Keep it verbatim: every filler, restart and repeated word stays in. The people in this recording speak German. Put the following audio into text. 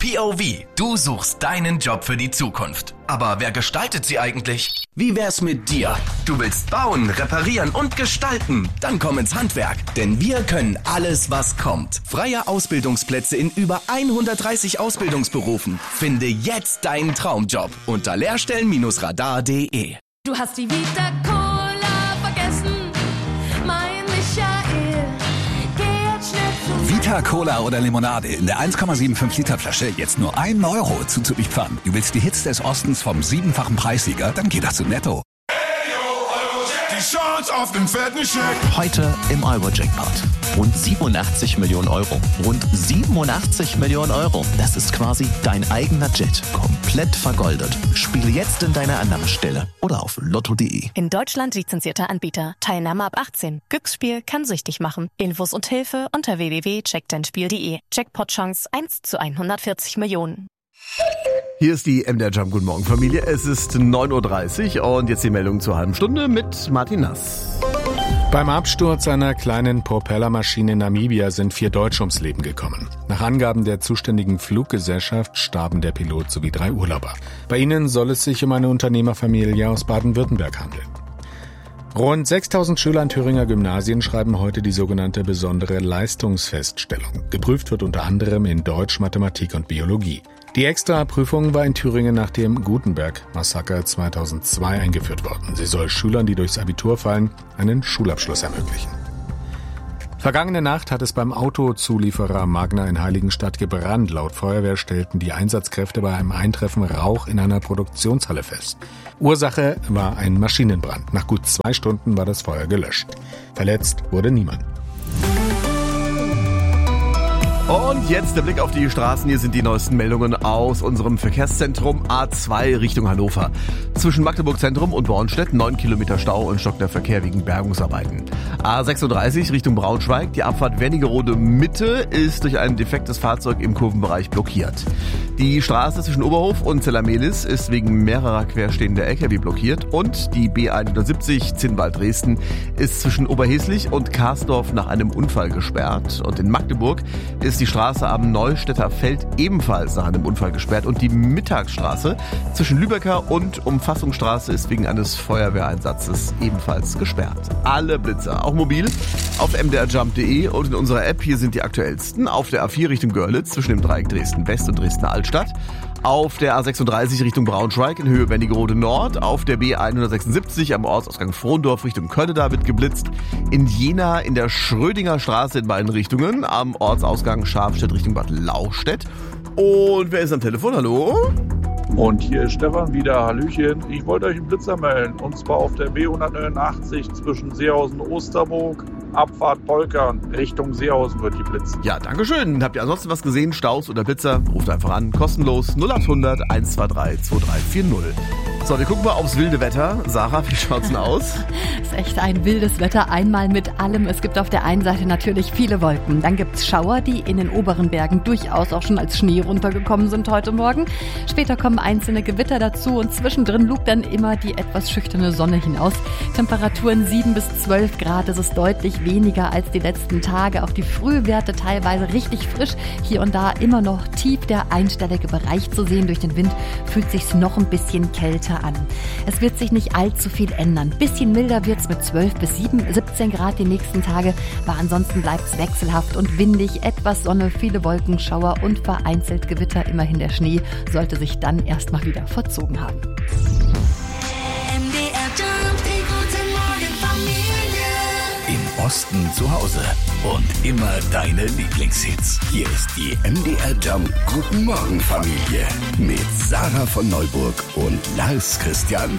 P O V. Du suchst deinen Job für die Zukunft. Aber wer gestaltet sie eigentlich? Wie wär's mit dir? Du willst bauen, reparieren und gestalten? Dann komm ins Handwerk, denn wir können alles, was kommt. Freie Ausbildungsplätze in über hundertdreißig Ausbildungsberufen. Finde jetzt deinen Traumjob unter lehrstellen Bindestrich radar punkt de. Du hast die Vita Cola vergessen, mein Michael. Geh jetzt schnell zu Vita Cola oder Limonade in der eins Komma fünfundsiebzig Liter Flasche jetzt nur ein Euro zuzüglich Pfand. Du willst die Hits des Ostens vom siebenfachen Preissieger? Dann geht das zu Netto. Die Chance auf den fetten Scheck. Heute im Euro-Jackpot. Rund siebenundachtzig Millionen Euro. Rund siebenundachtzig Millionen Euro. Das ist quasi dein eigener Jet. Komplett vergoldet. Spiele jetzt in deiner Annahmestelle oder auf lotto punkt de. In Deutschland lizenzierter Anbieter. Teilnahme ab achtzehn. Glücksspiel kann süchtig machen. Infos und Hilfe unter w w w punkt check dein spiel punkt de. Jackpot-Chance eins zu hundertvierzig Millionen. Hier ist die M D R Jump. Guten Morgen, Familie. Es ist neun Uhr dreißig und jetzt die Meldung zur halben Stunde mit Martin Nass. Beim Absturz einer kleinen Propellermaschine in Namibia sind vier Deutsche ums Leben gekommen. Nach Angaben der zuständigen Fluggesellschaft starben der Pilot sowie drei Urlauber. Bei ihnen soll es sich um eine Unternehmerfamilie aus Baden-Württemberg handeln. Rund sechstausend Schüler an Thüringer Gymnasien schreiben heute die sogenannte besondere Leistungsfeststellung. Geprüft wird unter anderem in Deutsch, Mathematik und Biologie. Die Extra-Prüfung war in Thüringen nach dem Gutenberg-Massaker zweitausendzwei eingeführt worden. Sie soll Schülern, die durchs Abitur fallen, einen Schulabschluss ermöglichen. Vergangene Nacht hat es beim Autozulieferer Magna in Heiligenstadt gebrannt. Laut Feuerwehr stellten die Einsatzkräfte bei einem Eintreffen Rauch in einer Produktionshalle fest. Ursache war ein Maschinenbrand. Nach gut zwei Stunden war das Feuer gelöscht. Verletzt wurde niemand. Und jetzt der Blick auf die Straßen. Hier sind die neuesten Meldungen aus unserem Verkehrszentrum A zwei Richtung Hannover. Zwischen Magdeburg Zentrum und Bornstedt neun Kilometer Stau und stockender Verkehr wegen Bergungsarbeiten. A sechsunddreißig Richtung Braunschweig. Die Abfahrt Wernigerode Mitte ist durch ein defektes Fahrzeug im Kurvenbereich blockiert. Die Straße zwischen Oberhof und Zellamelis ist wegen mehrerer querstehender L K W blockiert. Und die B hundertsiebzig Zinnwald-Dresden ist zwischen Oberheslich und Karsdorf nach einem Unfall gesperrt. Und in Magdeburg ist die Straße am Neustädter Feld ebenfalls nach einem Unfall gesperrt und die Mittagsstraße zwischen Lübecker und Umfassungsstraße ist wegen eines Feuerwehreinsatzes ebenfalls gesperrt. Alle Blitzer, auch mobil, auf m d r jump punkt de und in unserer App. Hier sind die aktuellsten. Auf der A vier Richtung Görlitz zwischen dem Dreieck Dresden West und Dresdner Altstadt. Auf der A sechsunddreißig Richtung Braunschweig in Höhe Wernigerode Nord. Auf der B hundertsechsundsiebzig am Ortsausgang Frondorf Richtung Könneda wird geblitzt. In Jena in der Schrödinger Straße in beiden Richtungen. Am Ortsausgang Scharfstedt Richtung Bad Lauchstädt. Und wer ist am Telefon? Hallo? Und hier ist Stefan wieder. Hallöchen. Ich wollte euch einen Blitzer melden. Und zwar auf der B hundertneunundachtzig zwischen Seehausen und Osterburg. Abfahrt Polkern Richtung Seehausen wird die Blitz. Ja, dankeschön. Habt ihr ansonsten was gesehen? Staus oder Blitzer? Ruft einfach an. Kostenlos null acht hundert eins zwei drei zwei drei vier null. So, wir gucken mal aufs wilde Wetter. Sarah, wie schaut's denn aus? Es ist echt ein wildes Wetter, einmal mit allem. Es gibt auf der einen Seite natürlich viele Wolken. Dann gibt's Schauer, die in den oberen Bergen durchaus auch schon als Schnee runtergekommen sind heute Morgen. Später kommen einzelne Gewitter dazu und zwischendrin lugt dann immer die etwas schüchterne Sonne hinaus. Temperaturen sieben bis zwölf Grad. Es ist deutlich weniger als die letzten Tage. Auch die Frühwerte teilweise richtig frisch. Hier und da immer noch tief der einstellige Bereich zu sehen. Durch den Wind fühlt sich's noch ein bisschen kälter an. Es wird sich nicht allzu viel ändern. Bisschen milder wird's mit zwölf bis siebzehn Grad die nächsten Tage, aber ansonsten bleibt's wechselhaft und windig, etwas Sonne, viele Wolken, Schauer und vereinzelt Gewitter. Immerhin der Schnee sollte sich dann erstmal wieder verzogen haben. Im Osten zu Hause und immer deine Lieblingshits. Hier ist die M D R Jump Guten Morgen Familie mit Sarah von Neuburg und Lars Christian